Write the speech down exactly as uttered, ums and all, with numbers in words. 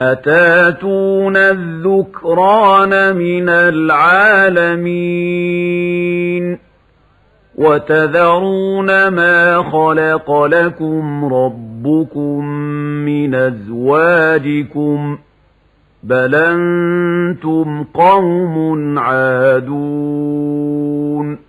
أتاتون الذكران من العالمين وتذرون ما خلق لكم ربكم من أزواجكم بل أنتم قوم عادون